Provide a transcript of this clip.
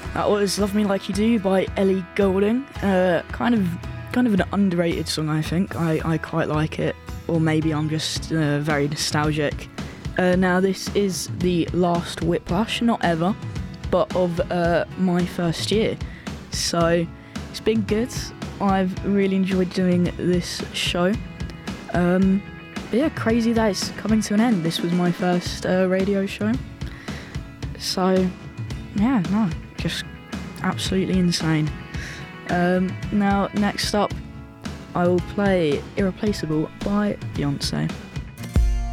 That was "Love Me Like You Do" by Ellie Goulding. Kind of an underrated song, I think. I quite like it, or maybe I'm just very nostalgic. Now this is the last Whiplash, not ever, but of my first year. So it's been good. I've really enjoyed doing this show. But yeah, crazy that it's coming to an end. This was my first radio show. So yeah, no, just absolutely insane. Now, next up, I will play "Irreplaceable" by Beyonce.